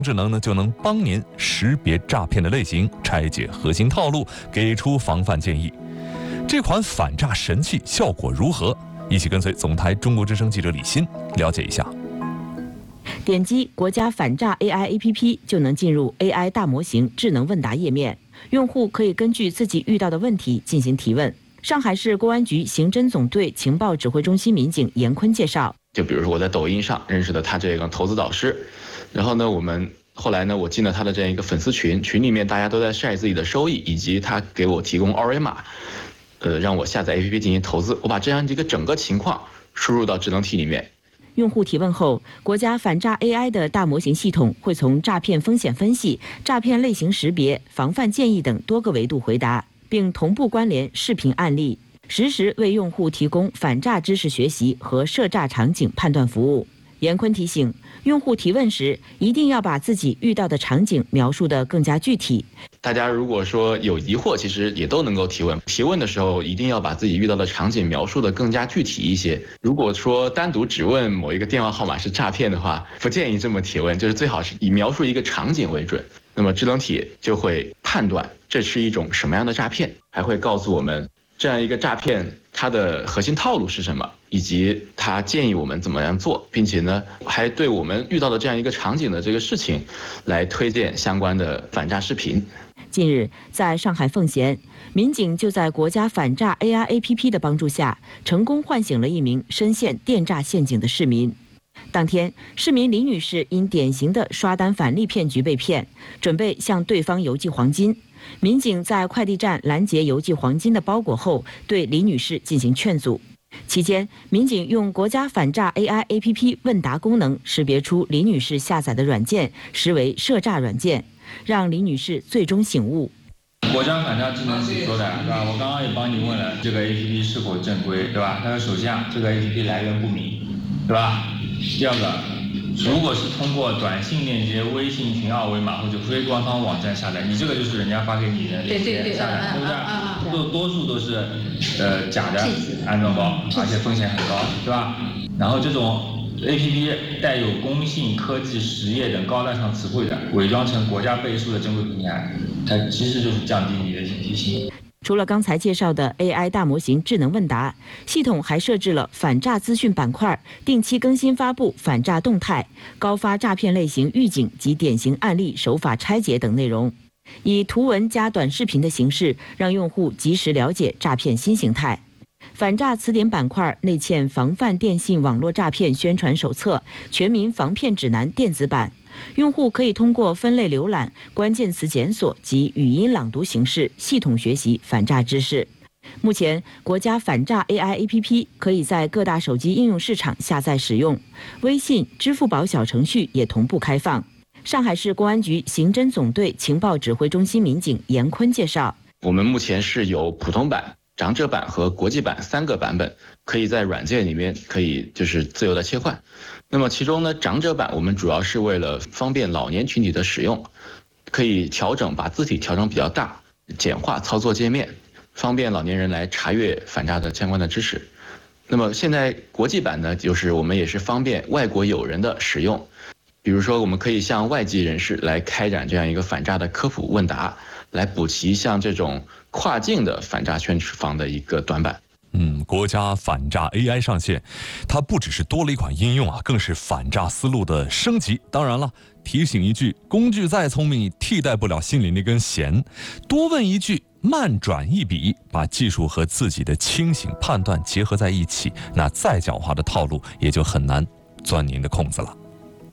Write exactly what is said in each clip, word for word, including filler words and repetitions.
智能呢就能帮您识别诈骗的类型，拆解核心套路，给出防范建议。这款反诈神器效果如何？一起跟随总台中国之声记者李欣了解一下。 点击国家反诈 A I A P P 就能进入 A I 大模型智能问答页面，用户可以根据自己遇到的问题进行提问。上海市公安局刑侦总队情报指挥中心民警严坤介绍， 就比如说我在抖音上认识的他这个投资导师，然后呢，我们后来呢，我进了他的这样一个粉丝群，群里面大家都在晒自己的收益，以及他给我提供二维码，呃，让我下载 A P P 进行投资。我把这样一个整个情况输入到智能体里面。 用户提问后，国家反诈 A I 的大模型系统会从诈骗风险分析、诈骗类型识别、防范建议等多个维度回答，并同步关联视频案例，实时为用户提供反诈知识学习和涉诈场景判断服务。严坤提醒，用户提问时一定要把自己遇到的场景描述得更加具体。 大家如果说有疑惑，其实也都能够提问。提问的时候一定要把自己遇到的场景描述得更加具体一些。如果说单独只问某一个电话号码是诈骗的话，不建议这么提问，就是最好是以描述一个场景为准。那么智能体就会判断这是一种什么样的诈骗，还会告诉我们这样一个诈骗它的核心套路是什么，以及它建议我们怎么样做，并且呢，还对我们遇到的这样一个场景的这个事情来推荐相关的反诈视频。 近日，在上海奉贤，民警就在国家反诈 A I A P P 的帮助下，成功唤醒了一名深陷电诈陷阱的市民。当天，市民李女士因典型的刷单返利骗局被骗，准备向对方邮寄黄金。民警在快递站拦截邮寄黄金的包裹后，对李女士进行劝阻。期间，民警用国家反诈 A I A P P 问答功能识别出李女士下载的软件实为涉诈软件，让李女士最终醒悟。 国家反诈智能体说的，对吧？我刚刚也帮你问了，这个 A P P 是否正规，对吧？它首先这个 A P P 来源不明，对吧？第二个，如果是通过短信链接、微信群二维码或者非官方网站下载，你这个就是人家发给你的链接下载，对不对？多多数都是呃假的安装包，而且风险很高，对吧？然后这种 A P P 带有工信、科技、实业等高大上词汇的，伪装成国家背书的正规平台，它其实就是降低你的警惕性。 除了刚才介绍的 A I 大模型智能问答，系统还设置了反诈资讯板块，定期更新发布反诈动态、高发诈骗类型预警及典型案例手法拆解等内容，以图文加短视频的形式，让用户及时了解诈骗新形态。反诈词典板块内嵌防范电信网络诈骗宣传手册、全民防骗指南电子版，用户可以通过分类浏览、关键词检索及语音朗读形式系统学习反诈知识。目前，国家反诈 A I A P P 可以在各大手机应用市场下载使用，微信、支付宝小程序也同步开放。上海市公安局刑侦总队情报指挥中心民警严坤介绍， 我们目前是有普通版、长者版和国际版三个版本，可以在软件里面可以就是自由的切换。那么其中呢，长者版我们主要是为了方便老年群体的使用，可以调整把字体调整比较大，简化操作界面，方便老年人来查阅反诈的相关的知识。那么现在国际版呢，就是我们也是方便外国友人的使用，比如说我们可以向外籍人士来开展这样一个反诈的科普问答，来补齐像这种跨境的反诈宣传的一个短板。 嗯，国家反诈 A I 上线，它不只是多了一款应用啊，更是反诈思路的升级。当然了，提醒一句，工具再聪明，替代不了心里那根弦。多问一句，慢转一笔，把技术和自己的清醒判断结合在一起，那再狡猾的套路也就很难钻您的空子了。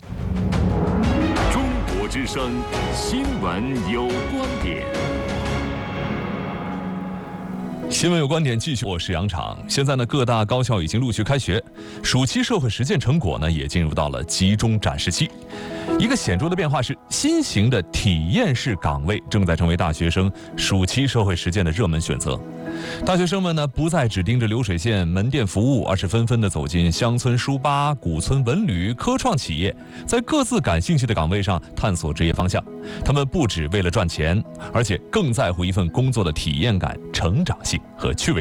中国之声新闻有观点。 新闻有观点继续，我是杨昶。现在呢，各大高校已经陆续开学，暑期社会实践成果呢也进入到了集中展示期。一个显著的变化是，新型的体验式岗位正在成为大学生暑期社会实践的热门选择。大学生们呢，不再只盯着流水线门店服务，而是纷纷的走进乡村书吧、古村文旅、科创企业，在各自感兴趣的岗位上探索职业方向。他们不只为了赚钱，而且更在乎一份工作的体验感、成长性和趣味性。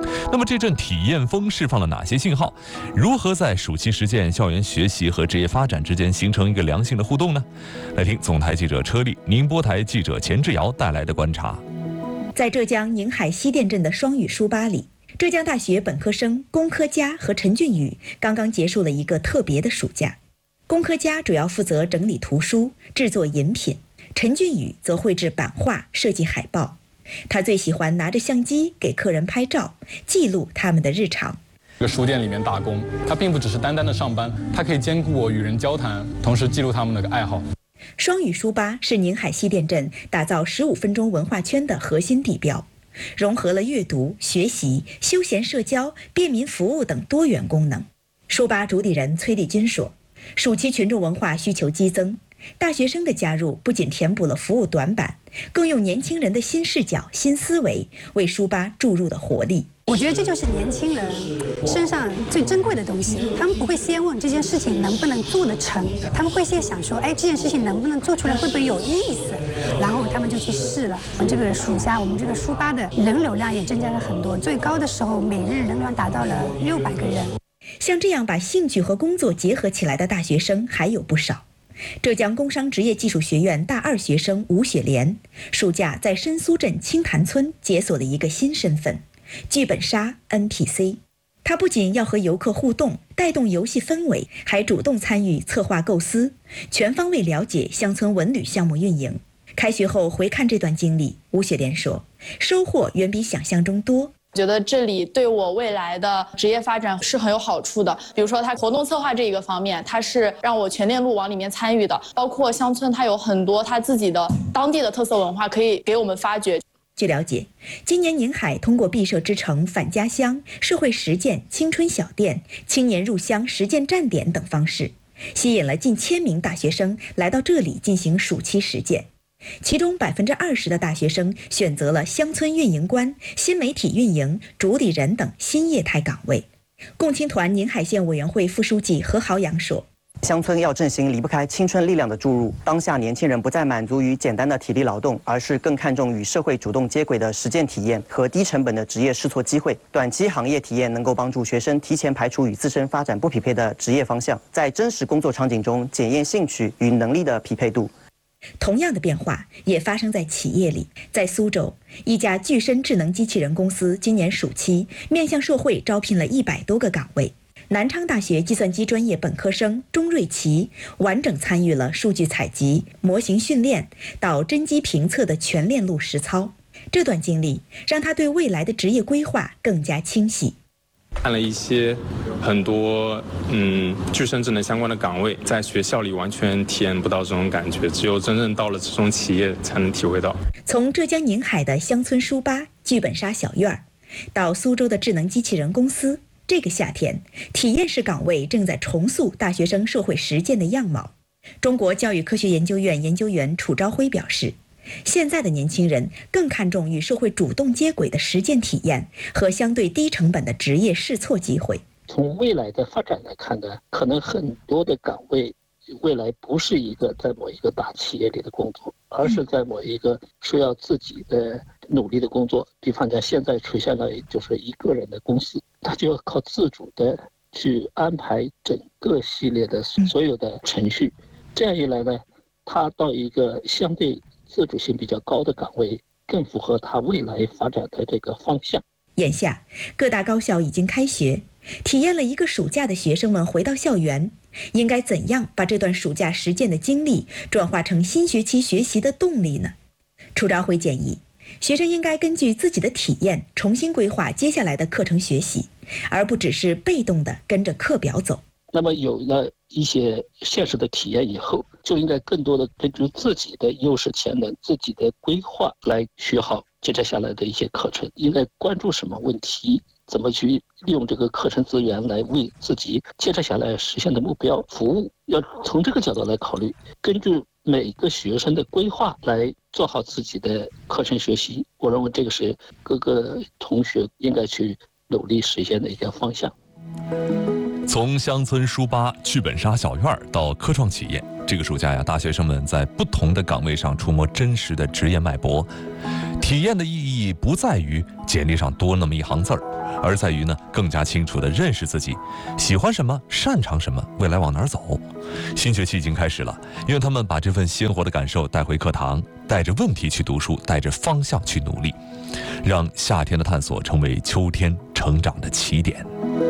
那么这阵体验风释放了哪些信号？如何在暑期实践、校园学习和职业发展之间形成一个良性的互动呢？来听总台记者车丽、宁波台记者钱志尧带来的观察。 在浙江宁海西店镇的双语书吧里，浙江大学本科生龚科佳和陈俊宇刚刚结束了一个特别的暑假。龚科佳主要负责整理图书、制作饮品，陈俊宇则绘制版画、设计海报。他最喜欢拿着相机给客人拍照，记录他们的日常。 这个书店里面打工，他并不只是单单的上班，他可以兼顾我与人交谈，同时记录他们的爱好。 双语书吧是宁海西店镇打造十五分钟文化圈的核心地标，融合了阅读、学习、休闲社交、便民服务等多元功能。书吧主理人崔丽君说，暑期群众文化需求激增，大学生的加入不仅填补了服务短板，更用年轻人的新视角、新思维为书吧注入了活力。 我觉得这就是年轻人身上最珍贵的东西，他们不会先问这件事情能不能做得成，他们会先想说，哎，这件事情能不能做出来，会不会有意思，然后他们就去试了。这个暑假我们这个书吧的人流量也增加了很多，最高的时候每日人流量达到了六百个人。 像这样把兴趣和工作结合起来的大学生还有不少。浙江工商职业技术学院大二学生吴雪莲，暑假在申苏镇青潭村解锁了一个新身份——剧本杀 N P C。他不仅要和游客互动，带动游戏氛围，还主动参与策划构思，全方位了解乡村文旅项目运营。开学后回看这段经历，吴雪莲说，收获远比想象中多。 觉得这里对我未来的职业发展是很有好处的。比如说它活动策划这一个方面，它是让我全链路往里面参与的，包括乡村它有很多它自己的当地的特色文化可以给我们发掘。 据了解，今年宁海通过毕设之城返家乡、社会实践、青春小店、青年入乡实践站点等方式，吸引了近千名大学生来到这里进行暑期实践。其中百分之二十的大学生选择了乡村运营官、新媒体运营、主理人等新业态岗位。共青团宁海县委员会副书记何豪阳说， 乡村要振兴，离不开青春力量的注入。当下年轻人不再满足于简单的体力劳动，而是更看重与社会主动接轨的实践体验和低成本的职业试错机会。短期行业体验能够帮助学生提前排除与自身发展不匹配的职业方向，在真实工作场景中检验兴趣与能力的匹配度。 同样的变化也发生在企业里。在苏州，一家具身智能机器人公司今年暑期面向社会招聘了一百多个岗位。南昌大学计算机专业本科生钟瑞奇完整参与了数据采集、模型训练到真机评测的全链路实操。这段经历让他对未来的职业规划更加清晰。 看了一些很多嗯具身智能相关的岗位，在学校里完全体验不到这种感觉，只有真正到了这种企业才能体会到。 从浙江宁海的乡村书吧、剧本杀小院儿，到苏州的智能机器人公司，这个夏天，体验式岗位正在重塑大学生社会实践的样貌。中国教育科学研究院研究员楚朝晖表示，现在的年轻人更看重与社会主动接轨的实践体验和相对低成本的职业试错机会。 从未来的发展来看呢，可能很多的岗位未来不是一个在某一个大企业里的工作，而是在某一个需要自己的努力的工作。比方讲，现在出现了就是一个人的公司，他就要靠自主的去安排整个系列的所有的程序。这样一来呢，他到一个相对自主性比较高的岗位，更符合他未来发展的这个方向。 眼下，各大高校已经开学，体验了一个暑假的学生们回到校园，应该怎样把这段暑假实践的经历转化成新学期学习的动力呢？楚朝晖建议，学生应该根据自己的体验重新规划接下来的课程学习，而不只是被动地跟着课表走。 那么有了一些现实的体验以后，就应该更多的根据自己的优势潜能、自己的规划来学好接着下来的一些课程，应该关注什么问题，怎么去利用这个课程资源来为自己接着下来实现的目标服务。要从这个角度来考虑，根据每个学生的规划来做好自己的课程学习。我认为这个是各个同学应该去努力实现的一个方向。 从乡村书吧、剧本杀小院到科创企业，这个暑假呀，大学生们在不同的岗位上触摸真实的职业脉搏，体体验的意义不在于简历上多那么一行字儿，而在于呢更加清楚地认识自己，喜欢什么，擅长什么，未来往哪儿走。新学期已经开始了，愿他们把这份鲜活的感受带回课堂，带着问题去读书，带着方向去努力，让夏天的探索成为秋天成长的起点。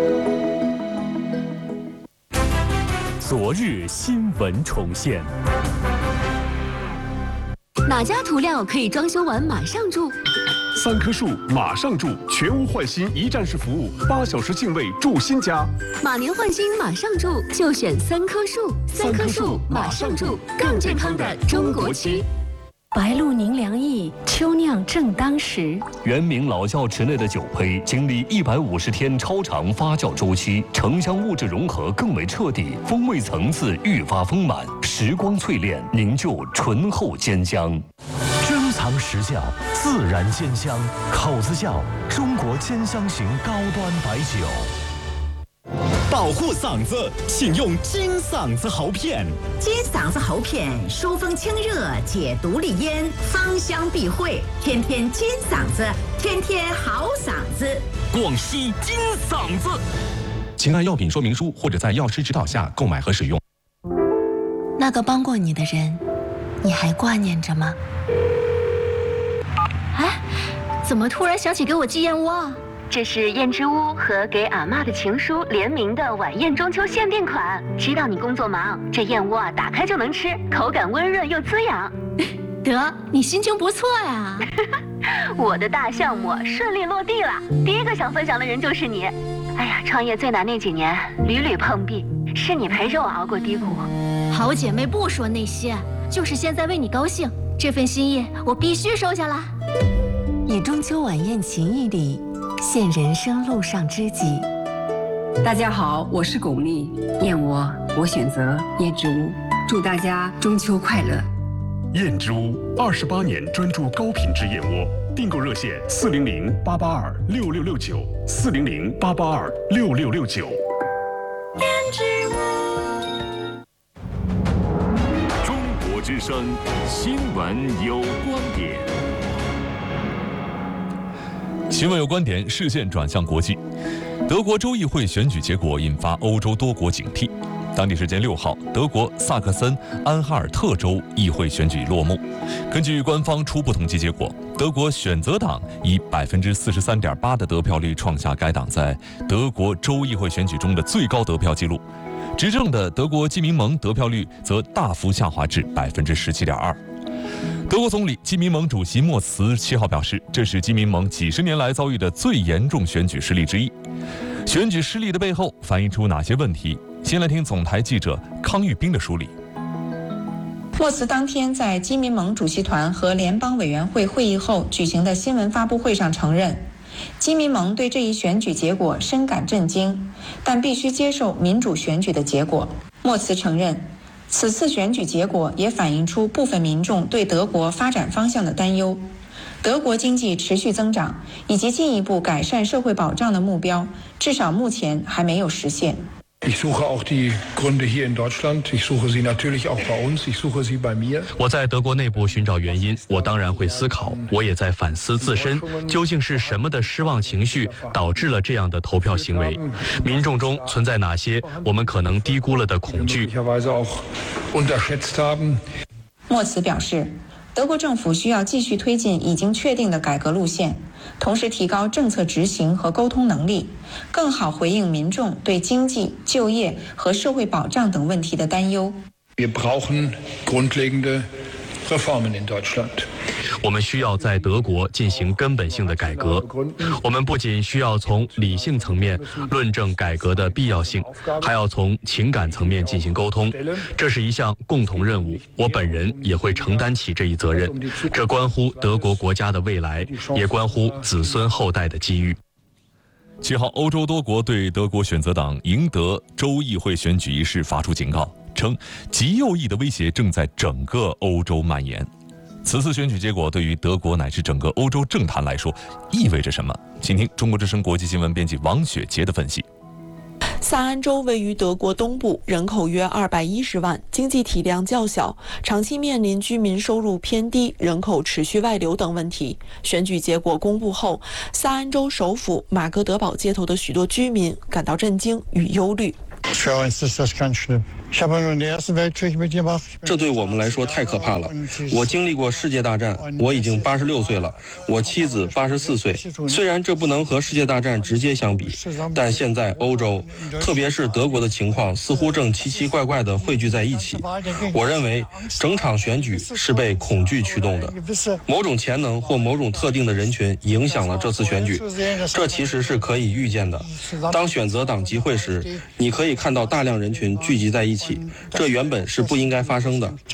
昨日新闻重现。 哪家涂料可以装修完马上住？ 三棵树马上住，全屋换新一站式服务，八小时净位住新家。 马年换新马上住，就选三棵树。三棵树马上住，更健康的中国区。 白露宁凉意，秋酿正当时。 原名老窖池内的酒胚，经历一百五十天超长发酵周期，城乡物质融合更为彻底，风味层次愈发丰满，时光淬炼，凝就醇厚坚香。珍藏实窖，自然坚香。口子窖，中国坚香型高端白酒。 保护嗓子，请用金嗓子喉片。 金嗓子喉片，疏风清热，解毒利咽，芳香避秽。天天金嗓子，天天好嗓子。 广西金嗓子。 请按药品说明书或者在药师指导下购买和使用。 那个帮过你的人，你还挂念着吗？ 哎，怎么突然想起给我寄燕窝啊？这是燕之屋和给阿嬷的情书联名的晚宴中秋限定款。知道你工作忙，这燕窝啊打开就能吃，口感温润又滋养。 得，你心情不错呀。 我的大项目顺利落地了，第一个想分享的人就是你。哎呀，创业最难那几年，屡屡碰壁，是你陪着我熬过低谷。 好姐妹不说那些，就是现在为你高兴。这份心意我必须收下啦。 以中秋晚宴情谊礼，献人生路上知己。 大家好，我是巩俐，燕窝我选择燕之屋，祝大家中秋快乐。 燕之屋二十八年专注高品质燕窝，订购热线四零零八八二六六六九四零零八八二六六六九。 燕之屋。 中国之声新闻有观点。 新闻有观点，视线转向国际。德国州议会选举结果引发欧洲多国警惕。当地时间六号，德国萨克森安哈尔特州议会选举落幕。根据官方初步统计结果，德国选择党以百分之四十三点八的得票率创下该党在德国州议会选举中的最高得票纪录。执政的德国基民盟得票率则大幅下滑至百分之十七点二。德国总理基民盟主席莫茨七号表示，这是基民盟几十年来遭遇的最严重选举失利之一。选举失利的背后反映出哪些问题？先来听总台记者康玉斌的梳理。 莫茨当天在基民盟主席团和联邦委员会会议后举行的新闻发布会上承认，基民盟对这一选举结果深感震惊，但必须接受民主选举的结果。莫茨承认，此次选举结果也反映出部分民众对德国发展方向的担忧。德国经济持续增长以及进一步改善社会保障的目标，至少目前还没有实现。 Ich suche auch die Gründe hier in Deutschland. Ich suche sie natürlich auch bei uns. Ich suche sie bei mir. 我在德国内部寻找原因，我当然会思考，我也在反思自身，究竟是什么的失望情绪导致了这样的投票行为？民众中存在哪些我们可能低估了的恐惧？ 莫茨表示，德国政府需要继续推进已经确定的改革路线，同时提高政策执行和沟通能力，更好回应民众对经济、就业和社会保障等问题的担忧。 Wir brauchen grundlegende Reformen in Deutschland. 我们需要在德国进行根本性的改革。我们不仅需要从理性层面论证改革的必要性，还要从情感层面进行沟通。这是一项共同任务，我本人也会承担起这一责任。这关乎德国国家的未来，也关乎子孙后代的机遇。 七号，欧洲多国对德国选择党赢得州议会选举一事发出警告，称极右翼的威胁正在整个欧洲蔓延。此次选举结果对于德国乃至整个欧洲政坛来说意味着什么？请听中国之声国际新闻编辑王雪杰的分析。 萨安州位于德国东部，人口约二百一十万，经济体量较小，长期面临居民收入偏低、人口持续外流等问题。选举结果公布后，萨安州首府马格德堡街头的许多居民感到震惊与忧虑。 这对我们来说太可怕了。我经历过世界大战，我已经八十六岁了，我妻子八十四岁。虽然这不能和世界大战直接相比，但现在欧洲，特别是德国的情况似乎正奇奇怪怪地汇聚在一起。我认为整场选举是被恐惧驱动的，某种潜能或某种特定的人群影响了这次选举。这其实是可以预见的。当选择党集会时，你可以看到大量人群聚集在一起，这原本是不应该发生的。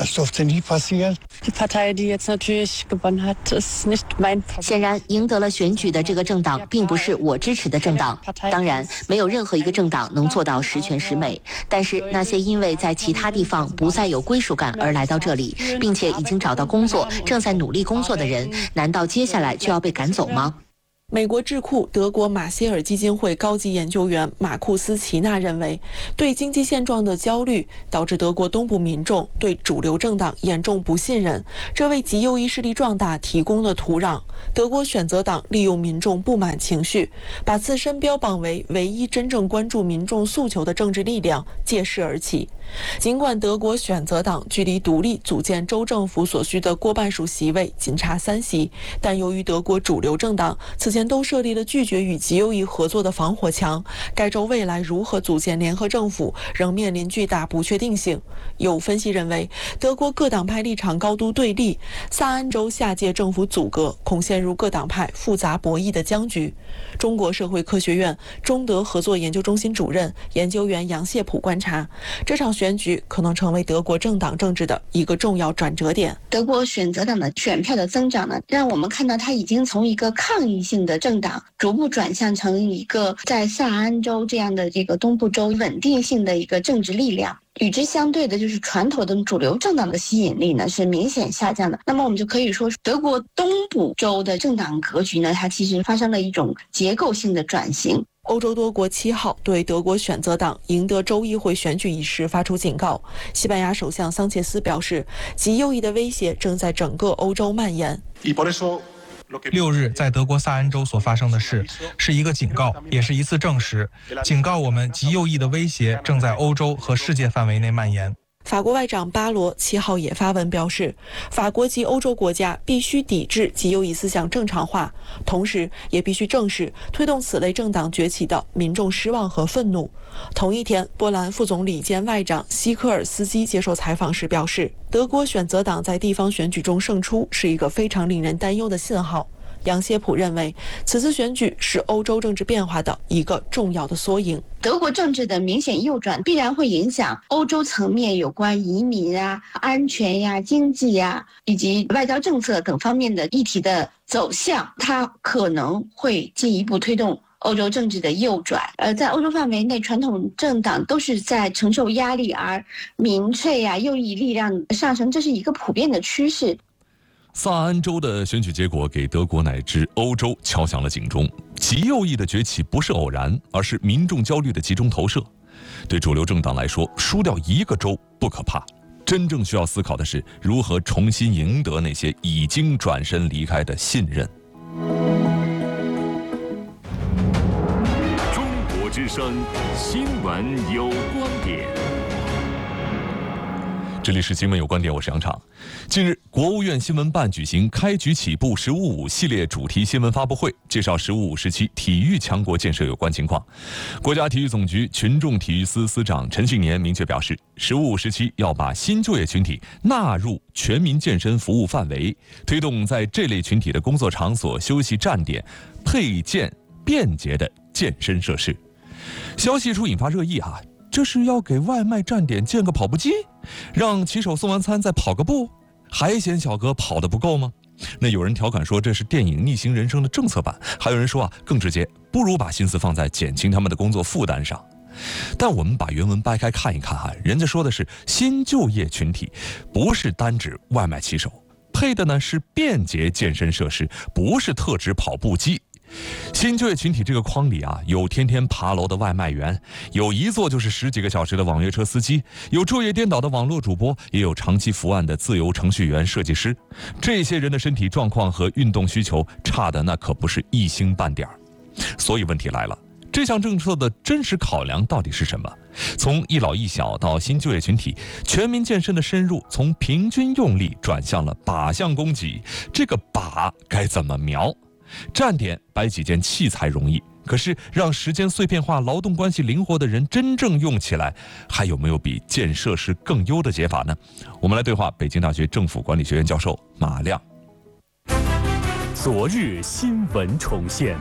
显然，赢得了选举的这个政党并不是我支持的政党。当然，没有任何一个政党能做到十全十美。但是，那些因为在其他地方不再有归属感而来到这里，并且已经找到工作、正在努力工作的人，难道接下来就要被赶走吗？ 美国智库德国马歇尔基金会高级研究员马库斯·齐纳认为，对经济现状的焦虑导致德国东部民众对主流政党严重不信任，这为极右翼势力壮大提供了土壤。德国选择党利用民众不满情绪，把自身标榜为唯一真正关注民众诉求的政治力量，借势而起。尽管德国选择党距离独立组建州政府所需的过半数席位仅差三席，但由于德国主流政党此前都设立了拒绝与极右翼合作的防火墙，该州未来如何组建联合政府仍面临巨大不确定性。有分析认为，德国各党派立场高度对立，萨安州下届政府阻隔恐陷入各党派复杂博弈的僵局。中国社会科学院中德合作研究中心主任研究员杨谢普观察，这场选举可能成为德国政党政治的一个重要转折点。 德国选择党的选票的增长呢，让我们看到它已经从一个抗议性的政党逐步转向成一个在萨安州这样的这个东部州稳定性的一个政治力量。与之相对的就是传统的主流政党的吸引力呢是明显下降的。那么我们就可以说，德国东部州的政党格局呢，它其实发生了一种结构性的转型。 欧洲多国七号对德国选择党赢得州议会选举一事发出警告。西班牙首相桑切斯表示，极右翼的威胁正在整个欧洲蔓延。 六日在德国萨安州所发生的事是一个警告，也是一次证实，警告我们极右翼的威胁正在欧洲和世界范围内蔓延。 法国外长巴罗七号也发文表示，法国及欧洲国家必须抵制极右翼思想正常化，同时也必须正视推动此类政党崛起的民众失望和愤怒。同一天，波兰副总理兼外长西科尔斯基接受采访时表示，德国选择党在地方选举中胜出是一个非常令人担忧的信号。杨谢普认为，此次选举是欧洲政治变化的一个重要的缩影。 德国政治的明显右转必然会影响欧洲层面有关移民啊、安全呀、经济呀以及外交政策等方面的议题的走向，它可能会进一步推动欧洲政治的右转。呃，在欧洲范围内，传统政党都是在承受压力，而民粹呀、右翼力量上升，这是一个普遍的趋势。 萨安州的选举结果给德国乃至欧洲敲响了警钟。极右翼的崛起不是偶然，而是民众焦虑的集中投射。对主流政党来说，输掉一个州不可怕，真正需要思考的是如何重新赢得那些已经转身离开的信任。 中国之声新闻有观点。 这里是新闻有观点，我是杨畅。近日，国务院新闻办举行开局起步十五五系列主题新闻发布会，介绍十五五时期体育强国建设有关情况。国家体育总局群众体育司司长陈训年明确表示，十五五时期要把新就业群体纳入全民健身服务范围，推动在这类群体的工作场所、休息站点配建便捷的健身设施。消息一出引发热议啊，这是要给外卖站点建个跑步机，让骑手送完餐再跑个步？还嫌小哥跑得不够吗？那有人调侃说这是电影《逆行人生》的政策版，还有人说啊更直接，不如把心思放在减轻他们的工作负担上。但我们把原文掰开看一看啊，人家说的是新就业群体，不是单指外卖骑手，配的呢是便捷健身设施，不是特指跑步机。 新就业群体这个框里啊，有天天爬楼的外卖员，有一坐就是十几个小时的网约车司机，有昼夜颠倒的网络主播，也有长期伏案的自由程序员、设计师。这些人的身体状况和运动需求差的那可不是一星半点儿。所以问题来了，这项政策的真实考量到底是什么？从一老一小到新就业群体，全民健身的深入从平均用力转向了靶向供给，这个靶该怎么瞄？站点摆几件器材容易，可是让时间碎片化、劳动关系灵活的人真正用起来，还有没有比建设施更优的解法呢？我们来对话北京大学政府管理学院教授马亮。 昨日新闻重现。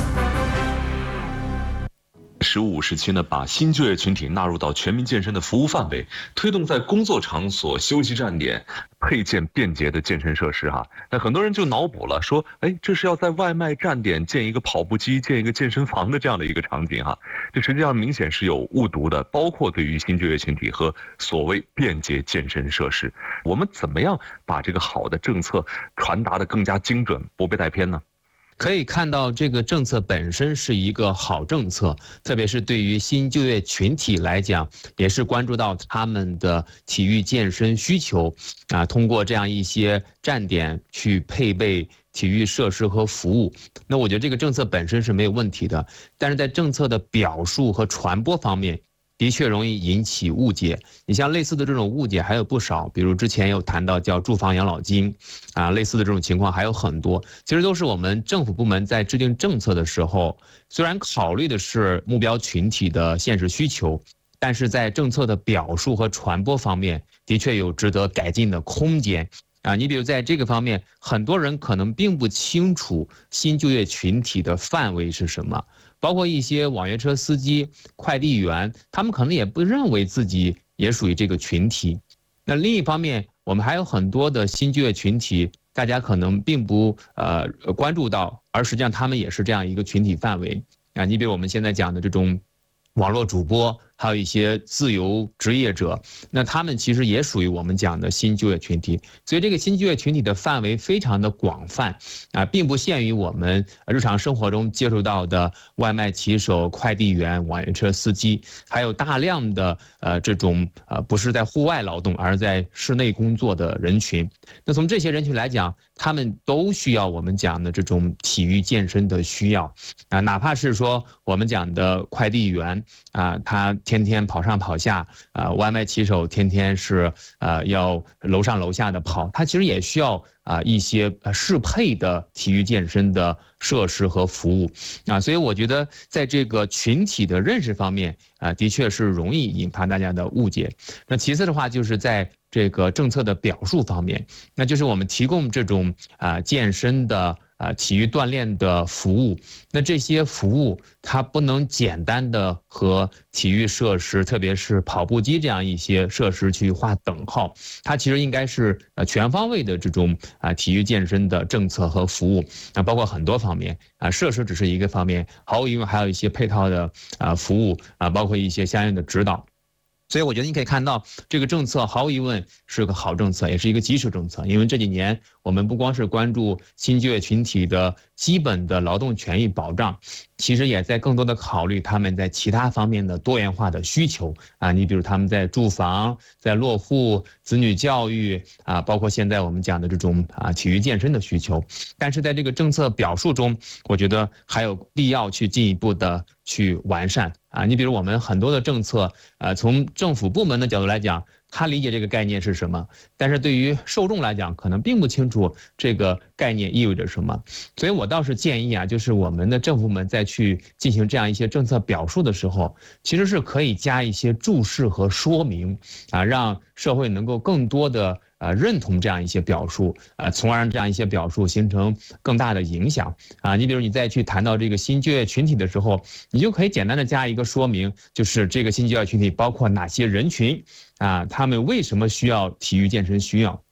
十五、十七呢，把新就业群体纳入到全民健身的服务范围，推动在工作场所、休息站点配建便捷的健身设施哈。那很多人就脑补了，说，哎，这是要在外卖站点建一个跑步机、建一个健身房的这样的一个场景哈。这实际上明显是有误读的，包括对于新就业群体和所谓便捷健身设施，我们怎么样把这个好的政策传达得更加精准，不被带偏呢？ 可以看到，这个政策本身是一个好政策，特别是对于新就业群体来讲，也是关注到他们的体育健身需求啊，通过这样一些站点去配备体育设施和服务。那我觉得这个政策本身是没有问题的，但是在政策的表述和传播方面，的确容易引起误解。你像类似的这种误解还有不少，比如之前有谈到叫住房养老金啊，类似的这种情况还有很多。其实都是我们政府部门在制定政策的时候，虽然考虑的是目标群体的现实需求，但是在政策的表述和传播方面，的确有值得改进的空间。啊，你比如在这个方面，很多人可能并不清楚新就业群体的范围是什么，包括一些网约车司机、快递员，他们可能也不认为自己也属于这个群体。那另一方面，我们还有很多的新就业群体，大家可能并不呃关注到，而实际上他们也是这样一个群体范围啊。你比如我们现在讲的这种网络主播，还有一些自由职业者，那他们其实也属于我们讲的新就业群体。所以这个新就业群体的范围非常的广泛啊，并不限于我们日常生活中接触到的外卖骑手、快递员、网约车司机，还有大量的呃这种呃不是在户外劳动，而是在室内工作的人群。那从这些人群来讲，他们都需要我们讲的这种体育健身的需要啊，哪怕是说我们讲的快递员啊，他天天跑上跑下，啊，外卖骑手天天是呃要楼上楼下的跑，他其实也需要啊一些适配的体育健身的设施和服务啊，所以我觉得在这个群体的认识方面啊，的确是容易引发大家的误解。那其次的话，就是在这个政策的表述方面，那就是我们提供这种啊健身的啊体育锻炼的服务，那这些服务它不能简单的和体育设施，特别是跑步机这样一些设施去划等号，它其实应该是呃全方位的这种啊体育健身的政策和服务，那包括很多方面啊，设施只是一个方面，毫无疑问还有一些配套的啊服务啊，包括一些相应的指导。所以我觉得你可以看到，这个政策毫无疑问是个好政策，也是一个基础政策。因为这几年我们不光是关注新就业群体的基本的劳动权益保障，其实也在更多的考虑他们在其他方面的多元化的需求啊。你比如他们在住房、在落户、子女教育啊，包括现在我们讲的这种啊体育健身的需求。但是在这个政策表述中，我觉得还有必要去进一步的去完善啊。你比如我们很多的政策，呃，从政府部门的角度来讲，他理解这个概念是什么，但是对于受众来讲，可能并不清楚这个概念意味着什么。所以我倒是建议啊，就是我们的政府部门在去进行这样一些政策表述的时候，其实是可以加一些注释和说明啊，让社会能够更多的呃认同这样一些表述，呃，从而让这样一些表述形成更大的影响啊。你比如你再去谈到这个新就业群体的时候，你就可以简单的加一个说明，就是这个新就业群体包括哪些人群啊，他们为什么需要体育健身需要？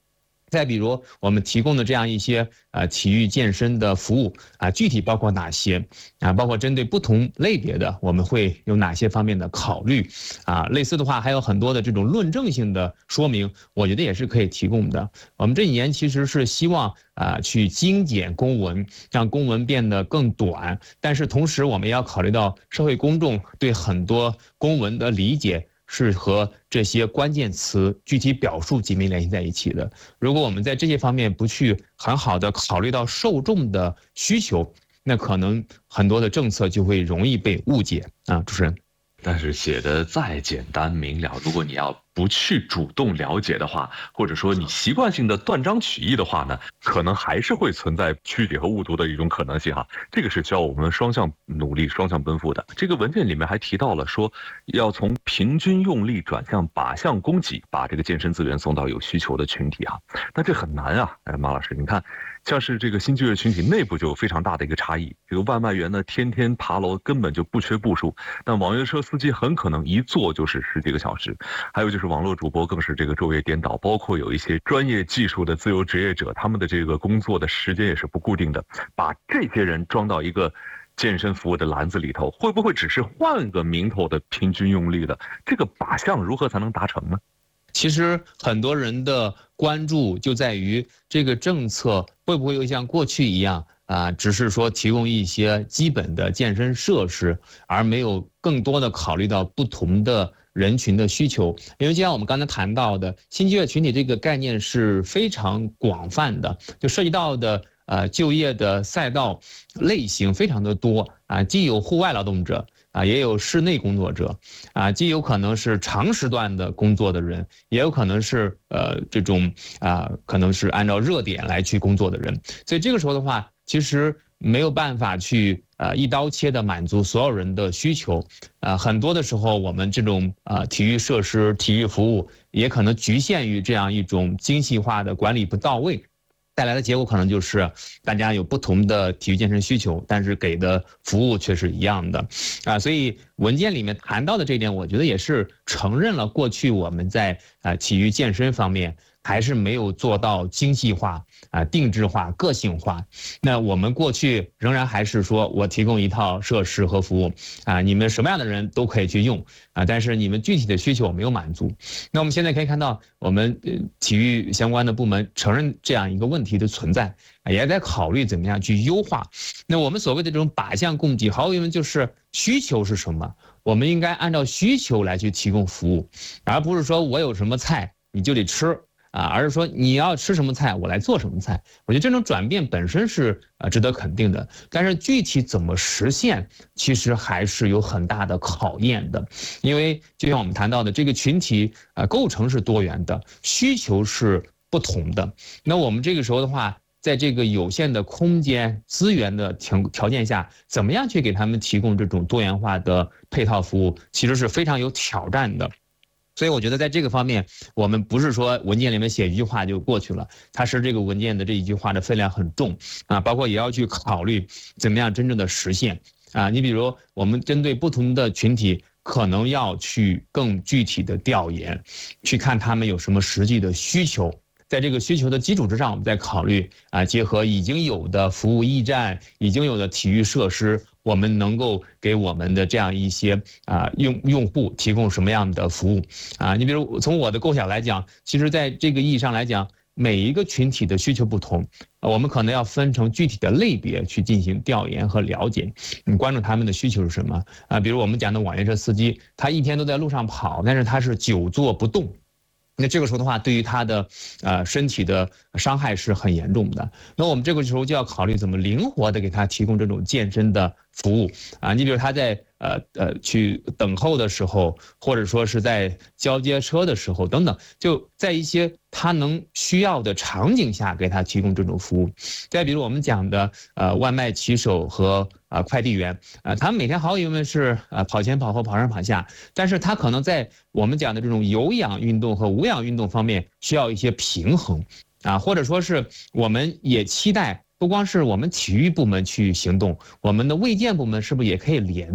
再比如我们提供的这样一些呃体育健身的服务啊，具体包括哪些啊？包括针对不同类别的，我们会有哪些方面的考虑啊？类似的话还有很多的这种论证性的说明，我觉得也是可以提供的。我们这几年其实是希望啊去精简公文，让公文变得更短，但是同时我们也要考虑到社会公众对很多公文的理解是和这些关键词具体表述紧密联系在一起的。如果我们在这些方面不去很好的考虑到受众的需求，那可能很多的政策就会容易被误解啊。主持人， 但是写的再简单明了，如果你要不去主动了解的话，或者说你习惯性的断章取义的话呢，可能还是会存在曲解和误读的一种可能性哈。这个是需要我们双向努力、双向奔赴的。这个文件里面还提到了说，要从平均用力转向靶向供给，把这个健身资源送到有需求的群体啊。那这很难啊，哎，马老师，你看。像是这个新就业群体内部就有非常大的一个差异，这个外卖员呢天天爬楼根本就不缺步数，但网约车司机很可能一坐就是十几个小时，还有就是网络主播更是这个昼夜颠倒，包括有一些专业技术的自由职业者，他们的这个工作的时间也是不固定的，把这些人装到一个健身服务的篮子里头，会不会只是换个名头的平均用力的这个靶向如何才能达成呢？ 其实很多人的关注就在于这个政策会不会又像过去一样啊，只是说提供一些基本的健身设施，而没有更多的考虑到不同的人群的需求。因为就像我们刚才谈到的，新就业群体这个概念是非常广泛的，就涉及到的呃就业的赛道类型非常的多啊，既有户外劳动者。啊，也有室内工作者，啊，既有可能是长时段的工作的人，也有可能是呃这种啊，可能是按照热点来去工作的人。所以这个时候的话，其实没有办法去呃一刀切的满足所有人的需求。啊，很多的时候我们这种啊体育设施、体育服务也可能局限于这样一种精细化的管理不到位。带来的结果可能就是大家有不同的体育健身需求，但是给的服务却是一样的啊，所以文件里面谈到的这一点，我觉得也是承认了过去我们在啊体育健身方面还是没有做到精细化啊、定制化、个性化。那我们过去仍然还是说我提供一套设施和服务啊，你们什么样的人都可以去用啊，但是你们具体的需求我没有满足。那我们现在可以看到，我们体育相关的部门承认这样一个问题的存在，也在考虑怎么样去优化。那我们所谓的这种靶向供给，毫无疑问就是需求是什么，我们应该按照需求来去提供服务，而不是说我有什么菜你就得吃。啊，而是说你要吃什么菜，我来做什么菜。我觉得这种转变本身是呃值得肯定的，但是具体怎么实现，其实还是有很大的考验的。因为就像我们谈到的，这个群体呃构成是多元的，需求是不同的。那我们这个时候的话，在这个有限的空间资源的条条件下，怎么样去给他们提供这种多元化的配套服务，其实是非常有挑战的。所以我觉得在这个方面，我们不是说文件里面写一句话就过去了，它是这个文件的这一句话的分量很重啊，包括也要去考虑怎么样真正的实现啊。你比如我们针对不同的群体，可能要去更具体的调研，去看他们有什么实际的需求。在这个需求的基础之上，我们再考虑啊，结合已经有的服务驿站、已经有的体育设施，我们能够给我们的这样一些啊用用户提供什么样的服务啊？你比如从我的构想来讲，其实在这个意义上来讲，每一个群体的需求不同，我们可能要分成具体的类别去进行调研和了解，你关注他们的需求是什么啊？比如我们讲的网约车司机，他一天都在路上跑，但是他是久坐不动。那这个时候的话，对于他的呃身体的伤害是很严重的。那我们这个时候就要考虑怎么灵活的给他提供这种健身的服务啊。你比如他在呃呃去等候的时候，或者说是在交接车的时候等等，就在一些他能需要的场景下给他提供这种服务。再比如我们讲的呃外卖骑手和啊、呃、快递员啊、呃，他们每天毫无疑问是呃跑前跑后跑上跑下，但是他可能在我们讲的这种有氧运动和无氧运动方面需要一些平衡啊，或者说是我们也期待。不光是我们体育部门去行动，我们的卫健部门是不是也可以联动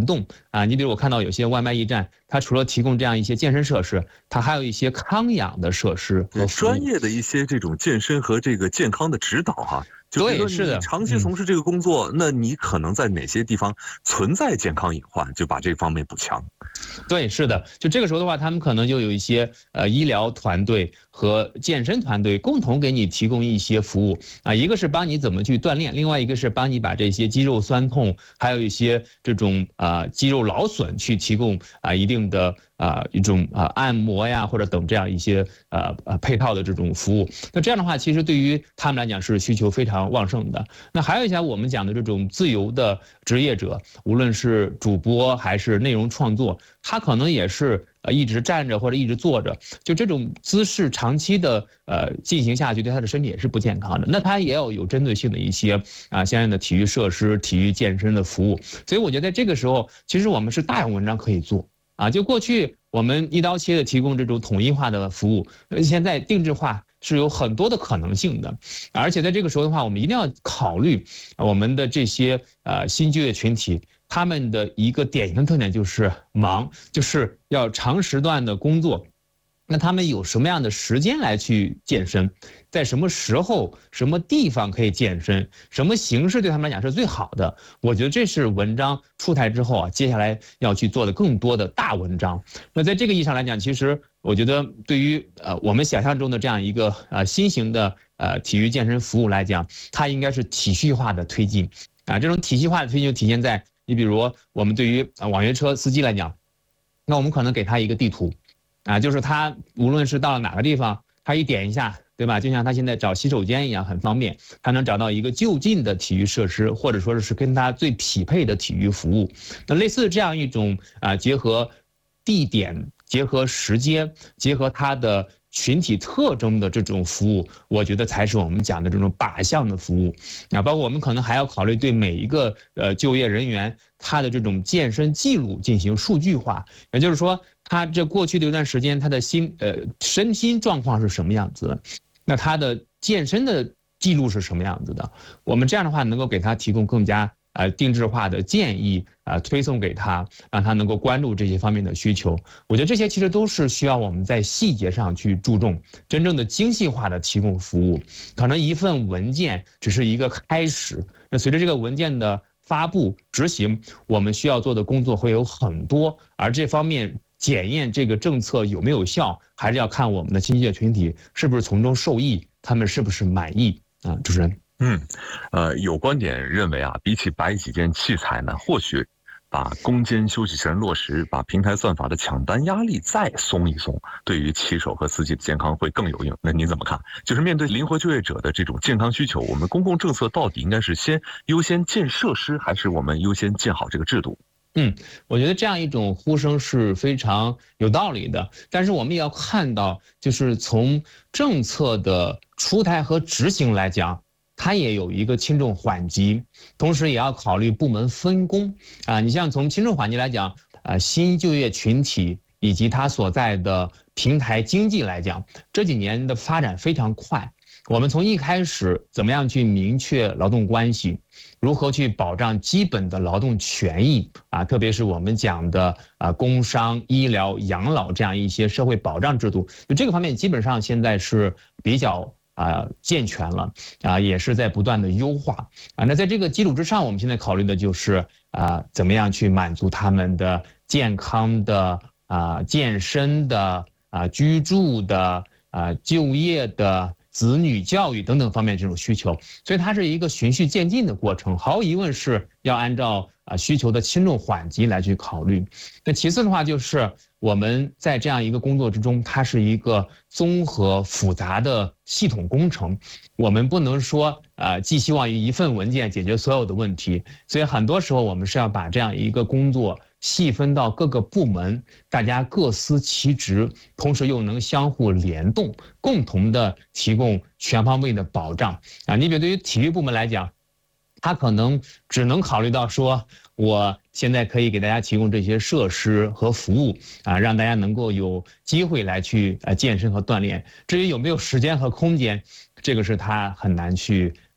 啊，你比如我看到有些外卖驿站，它除了提供这样一些健身设施，它还有一些康养的设施和专业的一些这种健身和这个健康的指导哈、啊。 对，是的。 长期从事这个工作、嗯，那你可能在哪些地方存在健康隐患，就把这方面补强。 对，是的。就这个时候的话，他们可能就有一些呃医疗团队和健身团队共同给你提供一些服务啊，一个是帮你怎么去锻炼，另外一个是帮你把这些肌肉酸痛，还有一些这种啊、呃、肌肉劳损去提供啊、呃、一定的啊、呃、一种啊、呃、按摩呀或者等这样一些呃呃配套的这种服务。那这样的话，其实对于他们来讲是需求非常旺盛的。那还有一些我们讲的这种自由的职业者，无论是主播还是内容创作，他可能也是呃一直站着或者一直坐着，就这种姿势长期的呃进行下去，对他的身体也是不健康的。那他也要有针对性的一些啊相应的体育设施、体育健身的服务。所以我觉得在这个时候，其实我们是大量文章可以做啊。就过去我们一刀切的提供这种统一化的服务，现在定制化是有很多的可能性的，而且在这个时候的话，我们一定要考虑我们的这些呃新就业群体，他们的一个典型特点就是忙，就是要长时段的工作。那他们有什么样的时间来去健身？在什么时候、什么地方可以健身？什么形式对他们来讲是最好的？我觉得这是文章出台之后啊，接下来要去做的更多的大文章。那在这个意义上来讲，其实我觉得对于呃我们想象中的这样一个呃新型的呃体育健身服务来讲，它应该是体系化的推进啊。这种体系化的推进就体现在，你比如我们对于网约车司机来讲，那我们可能给他一个地图。啊，就是他无论是到了哪个地方，他一点一下，对吧？就像他现在找洗手间一样，很方便，他能找到一个就近的体育设施，或者说是跟他最匹配的体育服务。那类似这样一种啊，结合地点、结合时间、结合他的群体特征的这种服务，我觉得才是我们讲的这种靶向的服务。啊，包括我们可能还要考虑对每一个呃就业人员他的这种健身记录进行数据化，也就是说。他这过去的一段时间，他的心呃身心状况是什么样子的？那他的健身的记录是什么样子的？我们这样的话能够给他提供更加呃定制化的建议啊、呃，推送给他，让他能够关注这些方面的需求。我觉得这些其实都是需要我们在细节上去注重，真正的精细化的提供服务。可能一份文件只是一个开始，那随着这个文件的发布执行，我们需要做的工作会有很多，而这方面。检验这个政策有没有效，还是要看我们的新就业群体是不是从中受益，他们是不是满意啊？主持人， 嗯，呃，有观点认为啊，比起摆几件器材呢，或许把攻坚休息权落实，把平台算法的抢单压力再松一松，对于骑手和司机的健康会更有用。那您怎么看？就是面对灵活就业者的这种健康需求，我们公共政策到底应该是先优先建设施，还是我们优先建好这个制度？ 嗯，我觉得这样一种呼声是非常有道理的，但是我们也要看到，就是从政策的出台和执行来讲，它也有一个轻重缓急，同时也要考虑部门分工啊。你像从轻重缓急来讲，啊，新就业群体以及它所在的平台经济来讲，这几年的发展非常快。我们从一开始怎么样去明确劳动关系，如何去保障基本的劳动权益啊，特别是我们讲的啊工伤、医疗、养老这样一些社会保障制度，就这个方面基本上现在是比较啊健全了啊，也是在不断的优化啊。那在这个基础之上，我们现在考虑的就是啊怎么样去满足他们的健康的啊健身的啊居住的啊就业的。子女教育等等方面这种需求，所以它是一个循序渐进的过程，毫无疑问是要按照啊需求的轻重缓急来去考虑。那其次的话，就是我们在这样一个工作之中，它是一个综合复杂的系统工程，我们不能说啊寄希望于一份文件解决所有的问题，所以很多时候我们是要把这样一个工作细分到各个部门，大家各司其职，同时又能相互联动，共同的提供全方位的保障啊！你比如对于体育部门来讲，他可能只能考虑到说，我现在可以给大家提供这些设施和服务啊，让大家能够有机会来去呃健身和锻炼。至于有没有时间和空间，这个是他很难去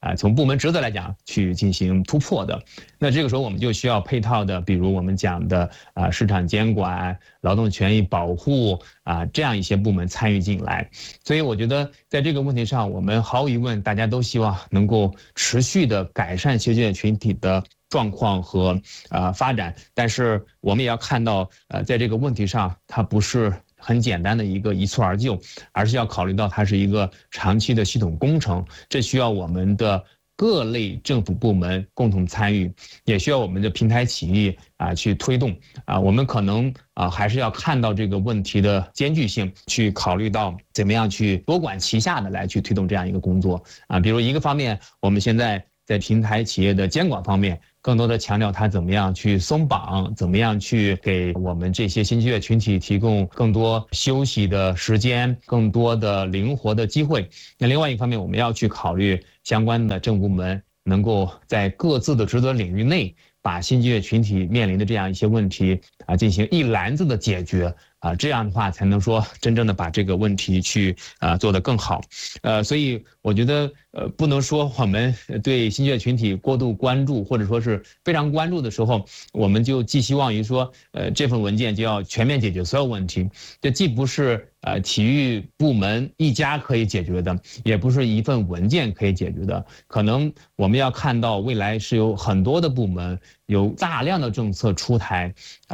啊从部门职责来讲去进行突破的。那这个时候我们就需要配套的，比如我们讲的啊市场监管、劳动权益保护啊这样一些部门参与进来。所以我觉得在这个问题上，我们毫无疑问大家都希望能够持续的改善新就业群体的状况和呃发展，但是我们也要看到，呃，在这个问题上，它不是很简单的一个一蹴而就，而是要考虑到它是一个长期的系统工程，这需要我们的各类政府部门共同参与，也需要我们的平台企业啊去推动啊。我们可能啊还是要看到这个问题的艰巨性，去考虑到怎么样去多管齐下的来去推动这样一个工作啊。比如一个方面，我们现在在平台企业的监管方面，更多的强调它怎么样去松绑，怎么样去给我们这些新就业群体提供更多休息的时间，更多的灵活的机会。那另外一方面，我们要去考虑相关的政府部门能够在各自的职责领域内，把新就业群体面临的这样一些问题啊进行一篮子的解决啊，这样的话才能说真正的把这个问题去啊做得更好。呃，所以我觉得呃不能说我们对新就业群体过度关注或者说是非常关注的时候，我们就寄希望于说呃这份文件就要全面解决所有问题。这既不是呃体育部门一家可以解决的，也不是一份文件可以解决的。可能我们要看到未来是有很多的部门有大量的政策出台啊。